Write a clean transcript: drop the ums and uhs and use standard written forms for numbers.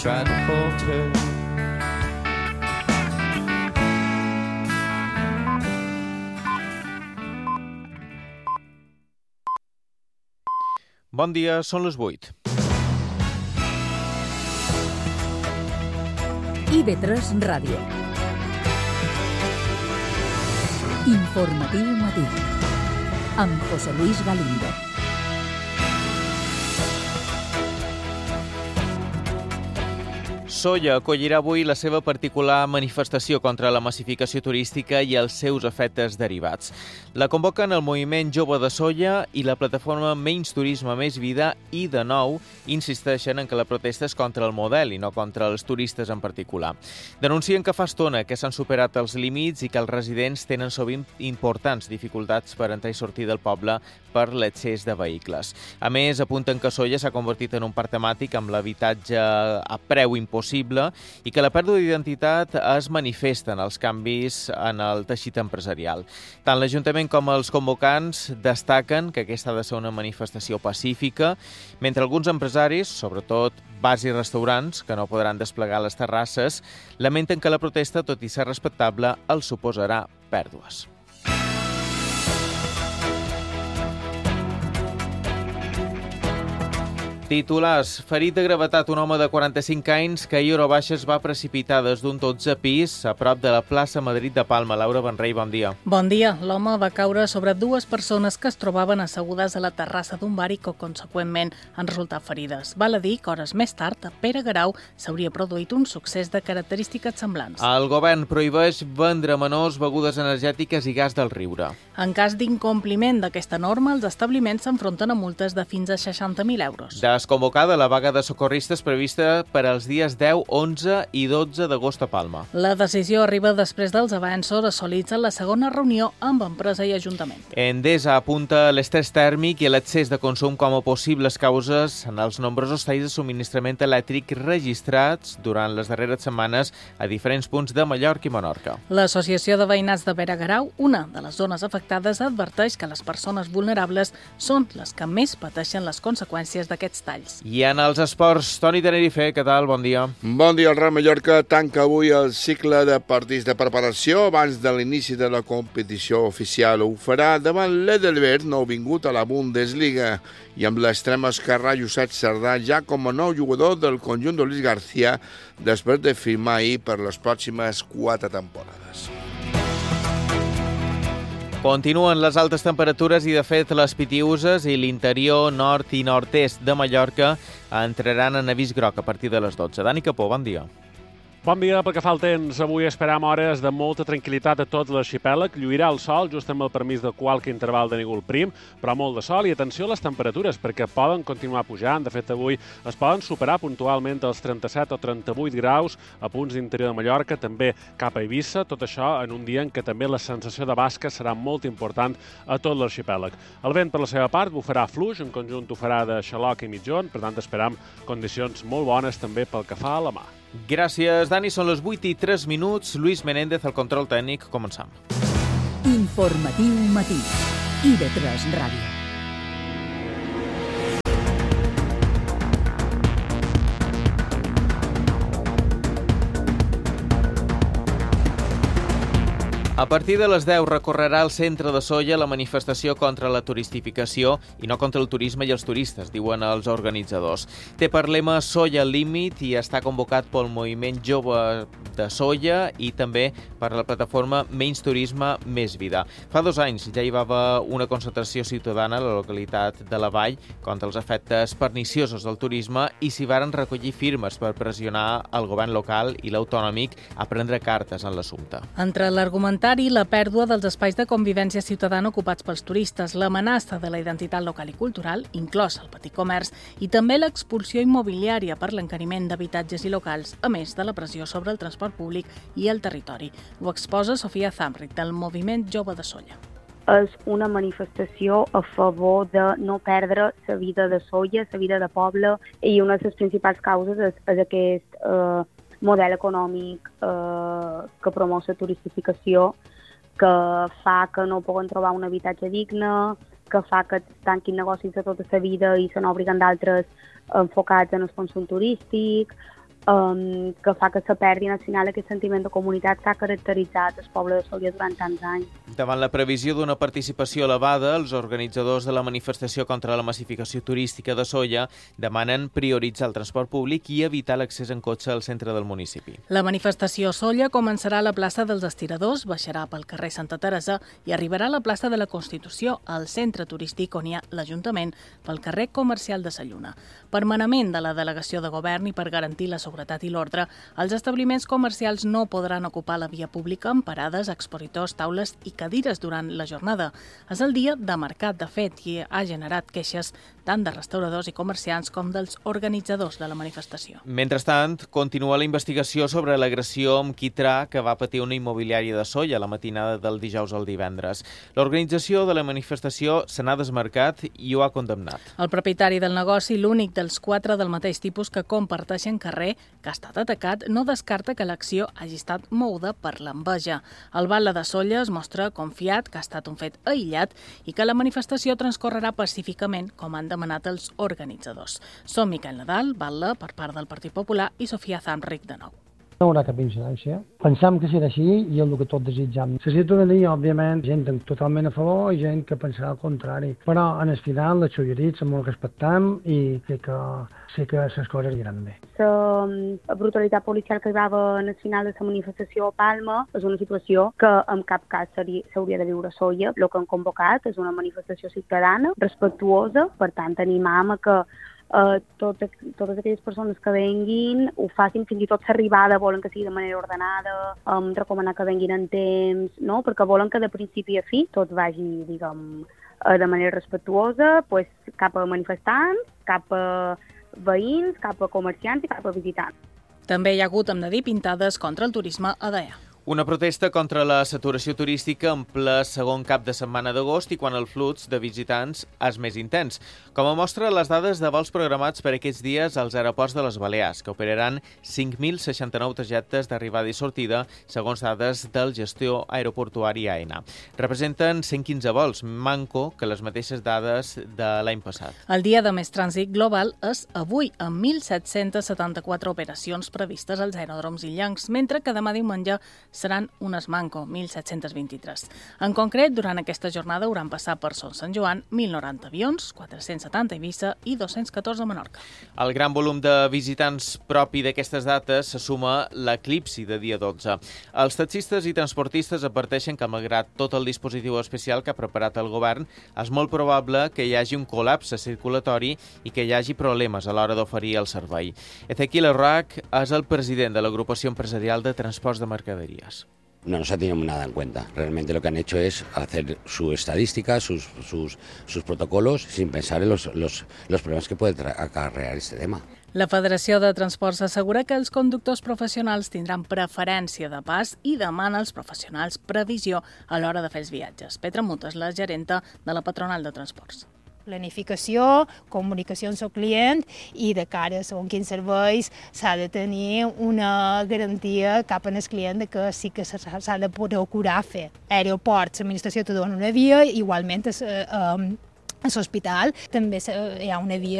Try to falter. Bon dia, són les 8. IB3 Ràdio. Informatiu matí. Amb José Luis Galindo. Sóller acollirà avui la seva particular manifestació contra la massificació turística i els seus efectes derivats. La convoquen el Moviment Jove de Sóller i la plataforma Menys Turisme, Més Vida i, de nou, insisteixen en que la protesta és contra el model i no contra els turistes en particular. Denuncien que fa estona que s'han superat els límits i que els residents tenen sovint importants dificultats per entrar i sortir del poble per l'excés de vehicles. A més, apunten que Sóller s'ha convertit en un parc temàtic amb l'habitatge a preu impossible i que la pèrdua d'identitat es manifesta en els canvis en el teixit empresarial. Tant l'Ajuntament com els convocants destaquen que aquesta ha de ser una manifestació pacífica, mentre alguns empresaris, sobretot bars i restaurants, que no podran desplegar les terrasses, lamenten que la protesta, tot i ser respectable, els suposarà pèrdues. Titulars. Ferit de gravetat un home de 45 anys que ahir a hora baixa es va precipitar des d'un 12è pis a prop de la plaça Madrid de Palma. Laura Benrey, bon dia. Bon dia. L'home va caure sobre dues persones que es trobaven assegudes a la terrassa d'un bar i que, conseqüentment, han resultat ferides. Val a dir que hores més tard, a Pere Guerau, s'hauria produït un succés de característiques semblants. El govern prohibeix vendre a menors begudes energètiques i gas del riure. En cas d'incompliment d'aquesta norma, els establiments s'enfronten a multes de fins a 60.000 euros. Desconvocada la vaga de socorristes prevista per als dies 10, 11 i 12 d'agost a Palma. La decisió arriba després dels avenços assolits en la segona reunió amb empresa i ajuntament. Endesa apunta l'estrès tèrmic i l'excés de consum com a possibles causes en els nombrosos talls de subministrament elèctric registrats durant les darreres setmanes a diferents punts de Mallorca i Menorca. L'Associació de Veïnats de Pere Guerau, una de les zones afectades, adverteix que les persones vulnerables són les que més pateixen les conseqüències d'aquests talls. I en els esports, Toni Tenerife, què tal? Bon dia. Bon dia. El Real Mallorca tanca avui el cicle de partits de preparació abans de l'inici de la competició oficial. Ho farà davant l'Edelweiss, nouvingut a la Bundesliga, i amb l'extrem esquerrà Josep Cerdà ja com a nou jugador del conjunt de Luis García després de firmar ahir per les pròximes 4 temporades. Continuen les altes temperatures i, de fet, les Pitiüses i l'interior nord i nord-est de Mallorca entraran en avís groc a partir de les 12. Dani Capó, bon dia. Bon dia. Pel que fa al temps, avui esperam hores de molta tranquil·litat a tot l'arxipèlag. Lluirà el sol, just amb el permís de qualque interval de núvol prim, però molt de sol i atenció a les temperatures, perquè poden continuar pujant. De fet, avui es poden superar puntualment els 37 o 38 graus a punts d'interior de Mallorca, també cap a Eivissa. Tot això en un dia en què també la sensació de basca serà molt important a tot l'arxipèlag. El vent, per la seva part, bufarà fluix, en conjunt ho farà de xaloc i mitjon, per tant esperam condicions molt bones també pel que fa a la mà. Gràcies, Dani. Són les 8:03. Luis Menéndez, al control tècnic. Començam. Informatiu matí. IB3 Ràdio. A partir de les 10 recorrerà al centre de Sóller la manifestació contra la turistificació i no contra el turisme i els turistes, diuen els organitzadors. Té per lema Sóller al límit i està convocat pel Moviment Jove de Sóller i també per la plataforma Menys Turisme, Més Vida. Fa 2 anys ja hi va haver una concentració ciutadana a la localitat de la Vall contra els efectes perniciosos del turisme i s'hi varen recollir firmes per pressionar el govern local i l'autonòmic a prendre cartes en l'assumpte. Entre l'argumentari, la pèrdua dels espais de convivència ciutadana ocupats pels turistes, l'amenaça de la identitat local i cultural, inclòs el petit comerç, i també l'expulsió immobiliària per l'encariment d'habitatges i locals, a més de la pressió sobre el transport públic i el territori. Ho exposa Sofia Zamrit, del Moviment Jove de Sóller. És una manifestació a favor de no perdre la vida de Sóller, la vida de poble, i una de les principals causes és aquest model econòmic que promou la turistificació, que fa que no puguen trobar un habitatge digne, que fa que tanquin negocis de tota la vida i se n'obriguen d'altres enfocats en el consum turístic, que fa que se perdi al final aquest sentiment de comunitat que ha caracteritzat el poble de Sóller durant tants anys. Davant la previsió d'una participació elevada, els organitzadors de la manifestació contra la massificació turística de Sóller demanen prioritzar el transport públic i evitar l'accés en cotxe al centre del municipi. La manifestació a Sóller començarà a la plaça dels Estiradors, baixarà pel carrer Santa Teresa i arribarà a la plaça de la Constitució, al centre turístic on hi ha l'Ajuntament, pel carrer comercial de Sa Lluna. Per manament de la delegació de govern i per garantir la seguretat i l'ordre, els establiments comercials no podran ocupar la via pública amb parades, expositors, taules i cadires durant la jornada. És el dia de mercat, de fet, i ha generat queixes tant de restauradors i comerciants com dels organitzadors de la manifestació. Mentrestant, continua la investigació sobre l'agressió amb quitrà que va patir una immobiliària de Sóller la matinada del dijous al divendres. L'organització de la manifestació se n'ha desmarcat i ho ha condemnat. El propietari del negoci, l'únic dels 4 del mateix tipus que comparteixen carrer, que ha estat atacat, no descarta que l'acció hagi estat moguda per l'enveja. El batlle de Sóller es mostra confiat que ha estat un fet aïllat i que la manifestació transcorrerà pacíficament, com han demanat els organitzadors. Som Miquel Nadal, batlle per part del Partit Popular, i Sofia Zamric de nou. No hi haurà cap incidència. Pensam que serà així i és el que tots desitjam. La ciutadania, òbviament, gent totalment a favor i gent que pensarà el contrari. Però, en el final, les xulleries són molt respectam i crec que sé que les coses iran bé. La brutalitat policial que hi va haver en el final de la manifestació a Palma és una situació que en cap cas s'hauria de viure a Sóller. El que han convocat és una manifestació ciutadana, respectuosa, per tant, animam a que totes aquelles persones que venguin ho facin, fins i tot l'arribada volen que sigui de manera ordenada, recomanar que venguin en temps, no? Perquè volen que de principi a fi tot vagi, diguem, de manera respectuosa, pues, cap a manifestants, cap a veïns, cap a comerciants i cap a visitants. També hi ha hagut, hem de dir, pintades contra el turisme a Deià. Una protesta contra la saturació turística en ple segon cap de setmana d'agost i quan el flux de visitants és més intens. Com a mostra, les dades de vols programats per aquests dies als aeroports de les Balears, que operaran 5.069 trajectes d'arribada i sortida, segons dades del gestió aeroportuari AENA. Representen 115 vols, manco que les mateixes dades de l'any passat. El dia de més trànsit global és avui, amb 1.774 operacions previstes als aeròdroms illencs, mentre que demà diumenge seran unes manco, 1.723. En concret, durant aquesta jornada hauran passat per Son Sant Joan 1.090 avions, 470 a Eivissa i 214 a Menorca. Al gran volum de visitants propi d'aquestes dates se suma l'eclipsi de dia 12. Els taxistes i transportistes adverteixen que, malgrat tot el dispositiu especial que ha preparat el govern, és molt probable que hi hagi un col·lapse circulatori i que hi hagi problemes a l'hora d'oferir el servei. Ezequiel Arrac és el president de l'Agrupació Empresarial de Transports de Mercaderies. No nos ha tenido nada en cuenta. Realmente lo que han hecho es hacer su estadística, sus protocolos, sin pensar en los problemas que puede acarrear este tema. La Federació de Transports assegura que els conductors professionals tindran preferència de pas i demana als professionals previsió a l'hora de fer els viatges. Petra Mut és la gerenta de la Patronal de Transports. Planificació, comunicació amb el client i de cara a segons quins serveis s'ha de tenir una garantia cap al client de que sí que s'ha de procurar fer. Aeroports, l'administració te dona una via, igualment a l'hospital també hi ha una via